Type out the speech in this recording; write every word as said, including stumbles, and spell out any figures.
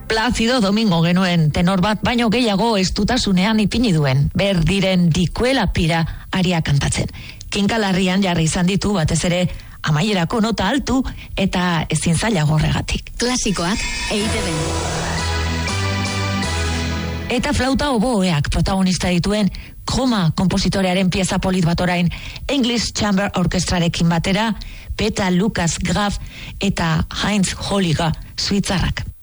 Placido Domingo genuen tenor bat baino gehiago estutasunean ipini duen, berdiren dikuela pira aria kantatzen. Kinkalarrian jarri izan ditu batez ere amaierako nota altu eta ezin zaila gorregatik. Klasikoak E I Te Be. Eta flauta oboeak protagonista dituen Kroma kompositorearen pieza polit bat orain English Chamber Orkestrarekin batera, Peter Lucas Graf eta Heinz Holliger suitzarrak.